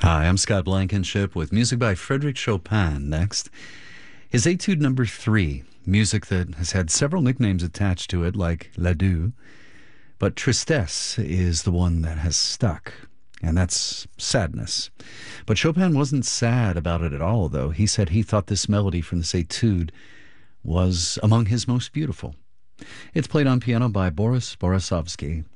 Hi, I'm Scott Blankenship with music by Frédéric Chopin next. His Etude number 3, music that has had several nicknames attached to it, like L'Adieu, but Tristesse is the one that has stuck, and that's sadness. But Chopin wasn't sad about it at all, though. He said he thought this melody from this Etude was among his most beautiful. It's played on piano by Boris Borissovsky,